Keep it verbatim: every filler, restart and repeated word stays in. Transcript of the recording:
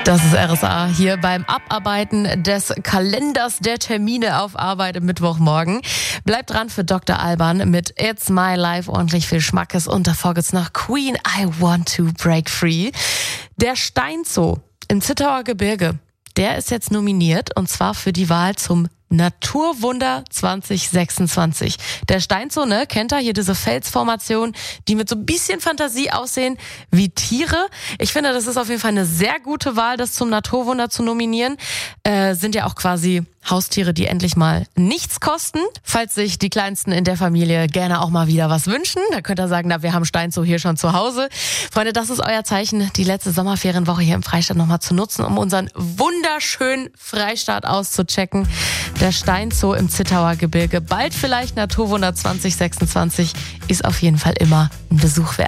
Das ist R S A hier beim Abarbeiten des Kalenders der Termine auf Arbeit am Mittwochmorgen. Bleibt dran für Doktor Alban mit It's My Life. Ordentlich viel Schmackes. Und davor geht's noch Queen, I Want to Break Free. Der Steinzoo im Zittauer Gebirge, der ist jetzt nominiert und zwar für die Wahl zum Naturwunder zwanzig sechsundzwanzig. Der Steinzoo, ne, kennt ihr hier diese Felsformation, die mit so ein bisschen Fantasie aussehen wie Tiere. Ich finde, das ist auf jeden Fall eine sehr gute Wahl, das zum Naturwunder zu nominieren. Äh, sind ja auch quasi Haustiere, die endlich mal nichts kosten. Falls sich die Kleinsten in der Familie gerne auch mal wieder was wünschen, dann könnt ihr sagen, na, wir haben Steinzoo hier schon zu Hause. Freunde, das ist euer Zeichen, die letzte Sommerferienwoche hier im Freistaat nochmal zu nutzen, um unseren wunderschönen Freistaat auszuchecken. Der Steinzoo im Zittauer Gebirge, bald vielleicht Naturwunder zwanzig sechsundzwanzig, ist auf jeden Fall immer ein Besuch wert.